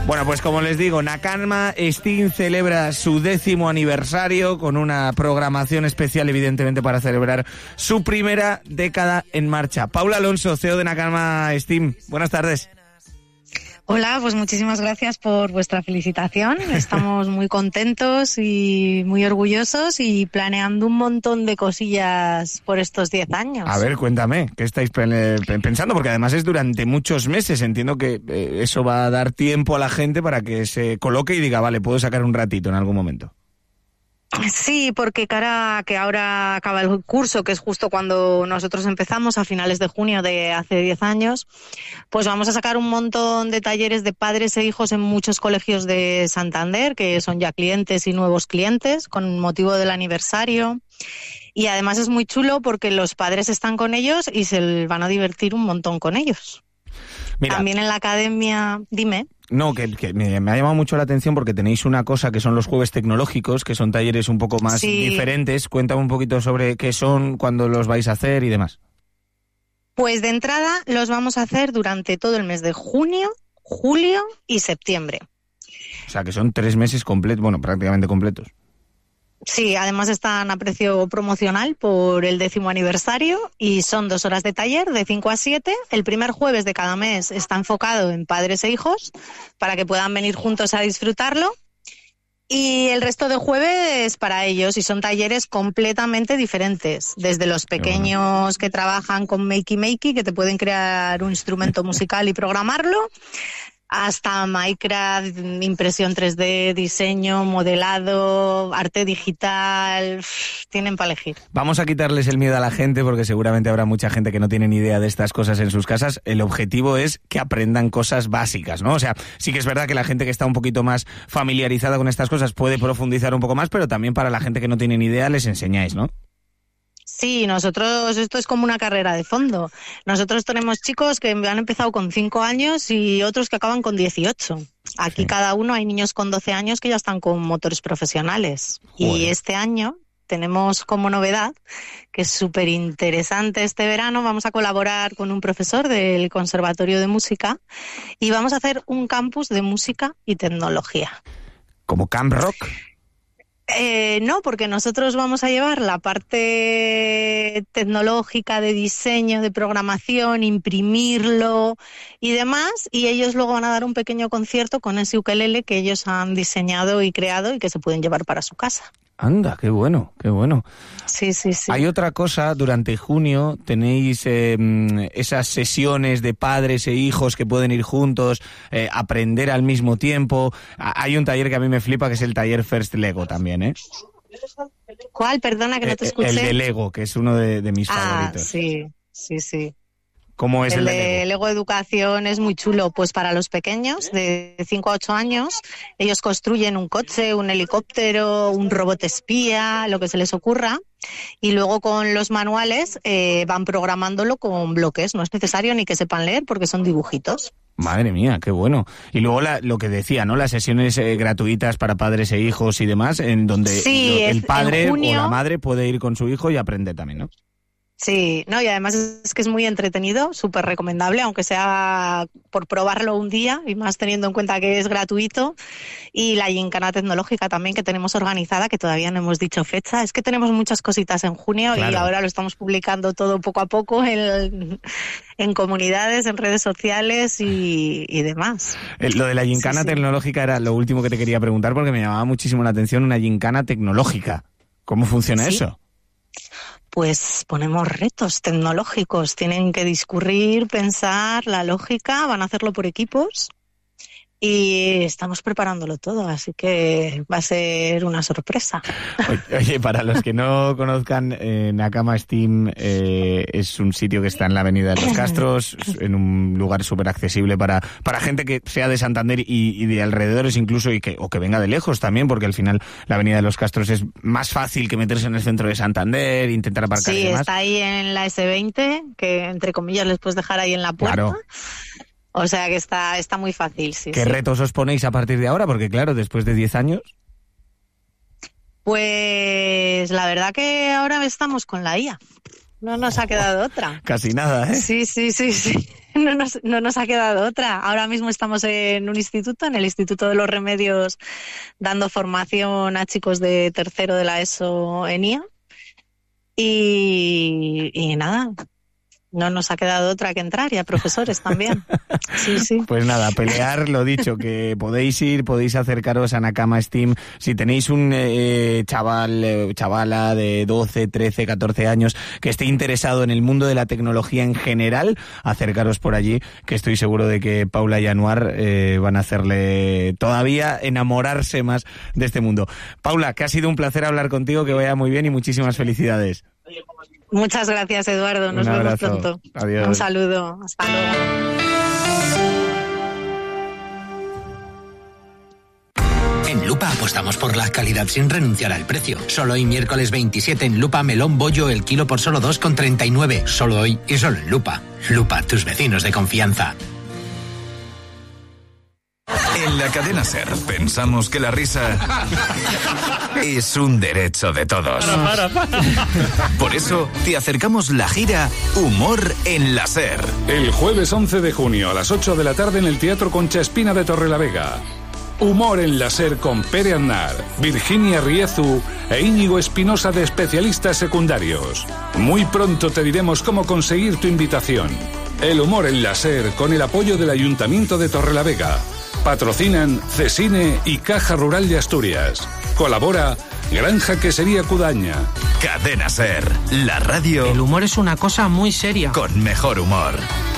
Bueno, pues como les digo, Nakama Steam celebra su 10º aniversario con una programación especial, evidentemente, para celebrar su primera década en marcha. Paula Alonso, CEO de Nakama Steam, buenas tardes. Hola, pues muchísimas gracias por vuestra felicitación. Estamos muy contentos y muy orgullosos y planeando un montón de cosillas por estos 10 años. A ver, cuéntame, ¿qué estáis pensando? Porque además es durante muchos meses. Entiendo que eso va a dar tiempo a la gente para que se coloque y diga, vale, puedo sacar un ratito en algún momento. Sí, porque cara que ahora acaba el curso, que es justo cuando nosotros empezamos, a finales de junio de hace 10 años, pues vamos a sacar un montón de talleres de padres e hijos en muchos colegios de Santander, que son ya clientes y nuevos clientes, con motivo del aniversario. Y además es muy chulo porque los padres están con ellos y se van a divertir un montón con ellos. Mira, también en la academia, dime. No, que me ha llamado mucho la atención porque tenéis una cosa que son los jueves tecnológicos, que son talleres un poco más diferentes. Cuéntame un poquito sobre qué son, cuándo los vais a hacer y demás. Pues de entrada los vamos a hacer durante todo el mes de junio, julio y septiembre. O sea que son 3 meses completos, bueno, prácticamente completos. Sí, además están a precio promocional por el 10º aniversario y son 2 horas de taller de 5 a 7. El primer jueves de cada mes está enfocado en padres e hijos para que puedan venir juntos a disfrutarlo. Y el resto de jueves para ellos, y son talleres completamente diferentes, desde los pequeños que trabajan con Makey, que te pueden crear un instrumento musical y programarlo, hasta Minecraft, impresión 3D, diseño, modelado, arte digital, tienen para elegir. Vamos a quitarles el miedo a la gente porque seguramente habrá mucha gente que no tiene ni idea de estas cosas en sus casas. El objetivo es que aprendan cosas básicas, ¿no? O sea, sí que es verdad que la gente que está un poquito más familiarizada con estas cosas puede profundizar un poco más, pero también para la gente que no tiene ni idea les enseñáis, ¿no? Sí, nosotros, esto es como una carrera de fondo. Nosotros tenemos chicos que han empezado con 5 años y otros que acaban con 18. Aquí cada uno hay niños con 12 años que ya están con motores profesionales. Joder. Y este año tenemos como novedad, que es súper interesante este verano, vamos a colaborar con un profesor del Conservatorio de Música y vamos a hacer un campus de música y tecnología. ¿Como Camp Rock? No, porque nosotros vamos a llevar la parte tecnológica de diseño, de programación, imprimirlo y demás, y ellos luego van a dar un pequeño concierto con ese ukelele que ellos han diseñado y creado y que se pueden llevar para su casa. Anda, qué bueno, qué bueno. Sí, sí, sí. Hay otra cosa, durante junio tenéis esas sesiones de padres e hijos que pueden ir juntos, aprender al mismo tiempo. Hay un taller que a mí me flipa, que es el taller First Lego también, ¿eh? ¿Cuál? Perdona que no te escuché. El de Lego, que es uno de mis favoritos. Sí, sí, sí. ¿Cómo es el de Lego? Lego Educación es muy chulo, pues para los pequeños de 5 a 8 años, ellos construyen un coche, un helicóptero, un robot espía, lo que se les ocurra, y luego con los manuales van programándolo con bloques, no es necesario ni que sepan leer porque son dibujitos. Madre mía, qué bueno. Y luego lo que decía, ¿no? Las sesiones gratuitas para padres e hijos y demás, en donde el padre o la madre puede ir con su hijo y aprender también, ¿no? Sí, no, y además es que es muy entretenido, súper recomendable, aunque sea por probarlo un día y más teniendo en cuenta que es gratuito. Y la gincana tecnológica también que tenemos organizada, que todavía no hemos dicho fecha. Es que tenemos muchas cositas en junio, claro. Y ahora lo estamos publicando todo poco a poco en comunidades, en redes sociales y demás. Lo de la gincana tecnológica era lo último que te quería preguntar porque me llamaba muchísimo la atención, una gincana tecnológica. ¿Cómo funciona eso? Pues ponemos retos tecnológicos, tienen que discurrir, pensar, la lógica, van a hacerlo por equipos y estamos preparándolo todo, así que va a ser una sorpresa. Oye, para los que no conozcan, Nakama Steam es un sitio que está en la Avenida de los Castros, en un lugar súper accesible para gente que sea de Santander y de alrededores incluso, o que venga de lejos también, porque al final la Avenida de los Castros es más fácil que meterse en el centro de Santander, intentar aparcar y demás. Sí, está ahí en la S20, que entre comillas les puedes dejar ahí en la puerta. Claro. O sea que está muy fácil, sí. ¿Qué retos os ponéis a partir de ahora? Porque claro, después de 10 años... Pues la verdad que ahora estamos con la IA. No nos ha quedado otra. Casi nada, ¿eh? Sí. No nos ha quedado otra. Ahora mismo estamos en un instituto, en el Instituto de los Remedios, dando formación a chicos de tercero de la ESO en IA. Y nada, no nos ha quedado otra que entrar, y a profesores también. Sí. Pues nada, pelear, lo dicho, que podéis ir, podéis acercaros a Nakama STEAM. Si tenéis un chavala de 12, 13, 14 años que esté interesado en el mundo de la tecnología en general, acercaros por allí, que estoy seguro de que Paula y Anuar van a hacerle todavía enamorarse más de este mundo. Paula, que ha sido un placer hablar contigo, que vaya muy bien y muchísimas felicidades. Muchas gracias, Eduardo. Nos vemos pronto. Adiós. Un saludo. Hasta luego. En Lupa apostamos por la calidad sin renunciar al precio. Solo hoy, miércoles 27, en Lupa, melón bollo el kilo por solo 2,39. Solo hoy y solo en Lupa. Lupa, tus vecinos de confianza. En la cadena SER pensamos que la risa es un derecho de todos. Para. Por eso te acercamos la gira Humor en la SER. El jueves 11 de junio a las 8 de la tarde en el Teatro Concha Espina de Torrelavega. Humor en la SER con Pere Aznar, Virginia Riezu e Íñigo Espinosa de especialistas secundarios. Muy pronto te diremos cómo conseguir tu invitación. El humor en la SER con el apoyo del Ayuntamiento de Torrelavega. Patrocinan Cesine y Caja Rural de Asturias. Colabora Granja Quesería Cudaña. Cadena SER, la radio. El humor es una cosa muy seria. Con mejor humor.